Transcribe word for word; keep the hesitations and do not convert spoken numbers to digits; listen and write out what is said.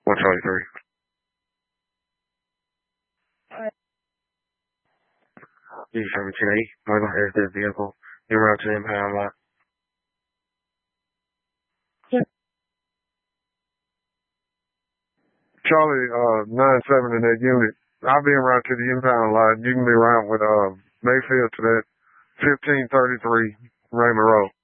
one twenty-three. D seventeen eight, I'm going to head that vehicle. You're around to the impound lot. Charlie, uh, nine seven in that unit. I'll be around to the impound lot. You can be around with, uh, Mayfield to that fifteen thirty-three Raymond Road.